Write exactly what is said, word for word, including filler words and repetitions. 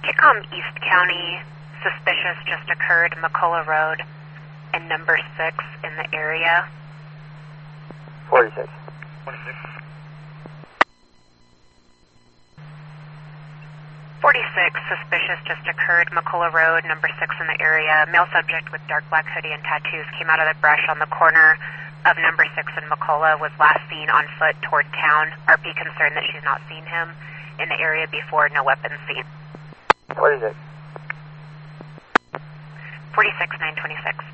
Um, East County, suspicious just occurred, McCullough Road, and number six in the area. forty-six. forty-six. forty-six, suspicious just occurred, McCullough Road, number six in the area. Male subject with dark black hoodie and tattoos came out of the brush on the corner of number six in McCullough, was last seen on foot toward town. R P concerned that she's not seen him in the area before, no weapons seen. forty-six. forty-six, nine twenty-six.